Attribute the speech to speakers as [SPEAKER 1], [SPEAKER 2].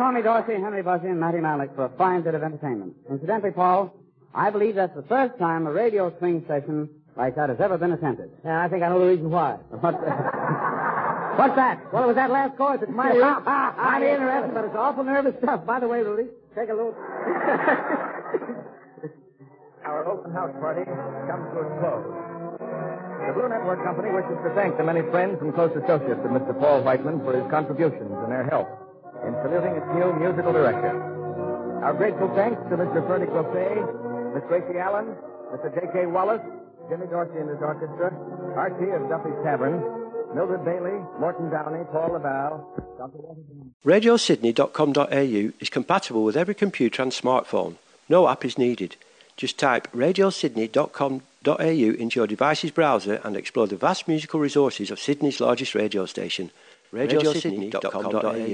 [SPEAKER 1] Tommy Dorsey, Henry Bussey, and Matty Malik for a fine bit of entertainment. Incidentally, Paul, I believe that's the first time a radio swing session like that has ever been attempted.
[SPEAKER 2] Yeah, I think I know the reason why.
[SPEAKER 1] What's that?
[SPEAKER 2] Well, it was that last chorus. It's mighty interesting, but it's awful nervous stuff. By the way, Rudy, take a look.
[SPEAKER 3] Our open house party comes to a close. The Blue Network Company wishes to thank the many friends and close associates of Mr. Paul Whiteman for his contributions and their help in saluting its new musical director. Our grateful thanks to Mr. Fernie Closet, Miss Gracie Allen, Mr. J.K. Wallace, Jimmy Dorsey and his orchestra, Archie of Duffy's Tavern, Mildred Bailey, Morton Downey, Paul Laval, Dr. Washington.
[SPEAKER 4] RadioSydney.com.au is compatible with every computer and smartphone. No app is needed. Just type RadioSydney.com.au into your device's browser and explore the vast musical resources of Sydney's largest radio station, RadioSydney.com.au.